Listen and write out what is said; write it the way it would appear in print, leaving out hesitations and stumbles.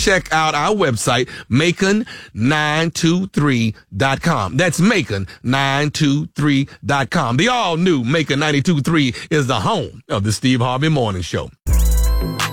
check out our website, Macon923.com. That's Macon923.com. The all-new Macon 92.3 is the home of the Steve Harvey Morning Show.